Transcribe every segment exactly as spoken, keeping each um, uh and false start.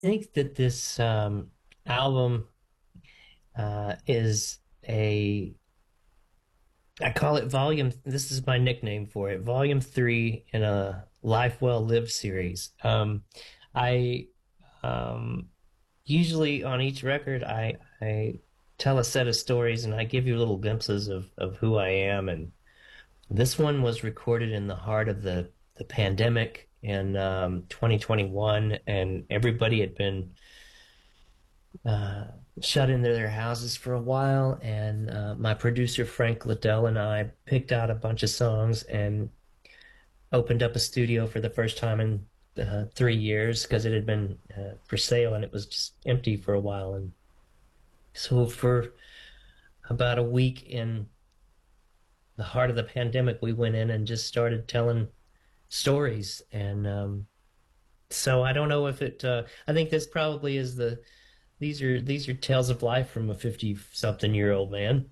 think that this um, album uh, is a, I call it volume, this is my nickname for it, volume three in a Life Well Lived series. Um, I um, usually on each record, I, I tell a set of stories and I give you little glimpses of, of who I am. And this one was recorded in the heart of the, the pandemic in um, twenty twenty-one, and everybody had been uh, shut into their houses for a while. And uh, my producer, Frank Liddell, and I picked out a bunch of songs and opened up a studio for the first time in uh, three years because it had been uh, for sale and it was just empty for a while. And so for about a week in the heart of the pandemic, we went in and just started telling stories. And um, so I don't know if it, uh, I think this probably is the, these are these are tales of life from a fifty something year old man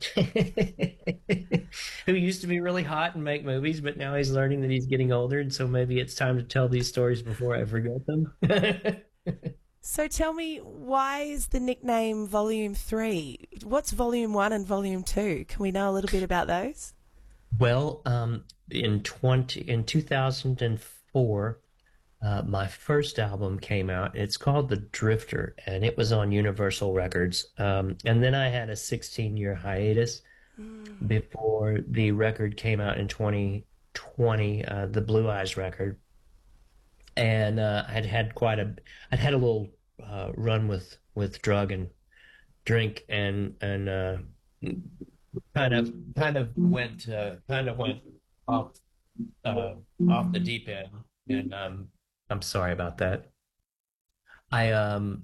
who used to be really hot and make movies, but now he's learning that he's getting older, and so maybe it's time to tell these stories before I forget them. So tell me, why is the nickname Volume three? What's Volume one and Volume two? Can we know a little bit about those? Well, um, in twenty in two thousand four, uh, my first album came out. It's called The Drifter, and it was on Universal Records. Um, and then I had a sixteen year hiatus Mm. before the record came out in twenty twenty, uh, the Blue Eyes record. And uh, I'd had quite a, I'd had a little uh, run with with drug and drink, and and uh, kind of kind of went uh, kind of went off uh, off the deep end. And um, I'm sorry about that. I um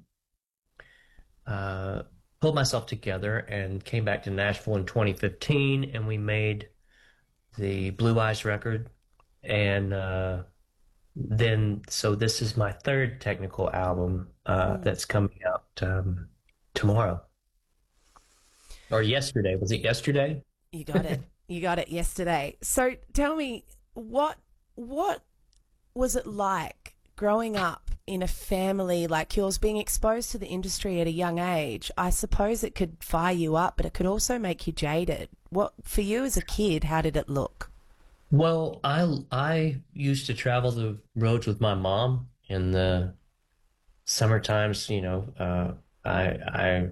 uh pulled myself together and came back to Nashville in twenty fifteen, and we made the Blue Eyes record. And uh, then, so this is my third technical album uh, Mm. that's coming out um, tomorrow or yesterday. Was it yesterday? You got it. You got it yesterday. So tell me, what what was it like growing up in a family like yours, being exposed to the industry at a young age? I suppose it could fire you up, but it could also make you jaded. What for you as a kid? How did it look? Well, I I used to travel the roads with my mom in the summer times. You know, uh, I I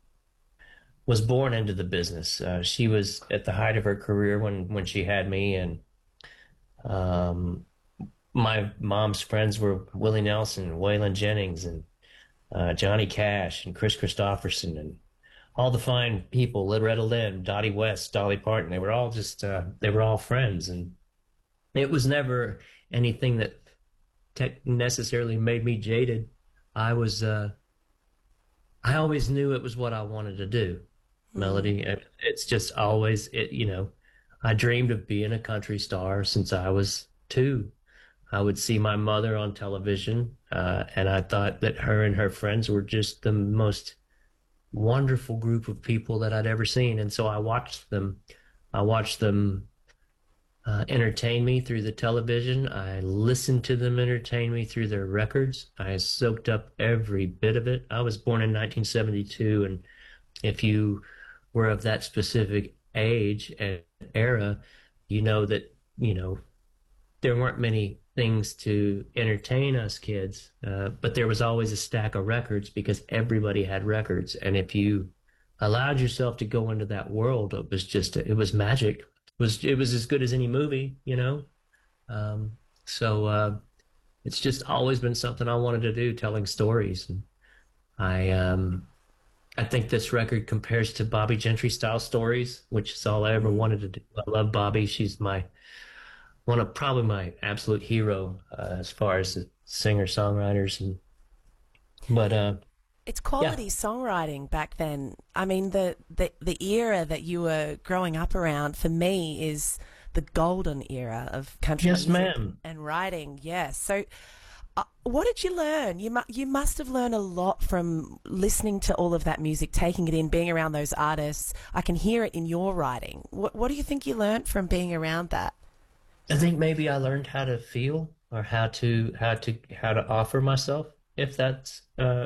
was born into the business. Uh, she was at the height of her career when when she had me, and um, my mom's friends were Willie Nelson, Waylon Jennings, and uh, Johnny Cash, and Chris Christopherson, and all the fine people, Loretta Lynn, Dottie West, Dolly Parton. They were all just uh, they were all friends, and it was never anything that tech necessarily made me jaded. I was uh, I always knew it was what I wanted to do. Mm. Melody. It- It's just always it, you know, I dreamed of being a country star since I was two. I would see my mother on television, uh, and I thought that her and her friends were just the most wonderful group of people that I'd ever seen. And so I watched them. I watched them uh, entertain me through the television. I listened to them entertain me through their records. I soaked up every bit of it. I was born in nineteen seventy-two, and if you were of that specific age and era, you know that, you know, there weren't many things to entertain us kids, uh, but there was always a stack of records because everybody had records. And if you allowed yourself to go into that world, it was just, it was magic. It was, it was as good as any movie, you know? Um, so, uh, it's just always been something I wanted to do, telling stories. And I, um, I think this record compares to Bobby Gentry style stories, which is all I ever Mm. wanted to do. I love Bobby. She's my one of probably my absolute hero uh, as far as the singer songwriters. And but uh, It's yeah, quality songwriting back then. I mean, the, the the era that you were growing up around for me is the golden era of country yes, music ma'am. and writing. Yes. So, uh, what did you learn? You mu- you must have learned a lot from listening to all of that music, taking it in, being around those artists. I can hear it in your writing. What what do you think you learned from being around that? I think maybe I learned how to feel or how to how to how to offer myself, if that's uh,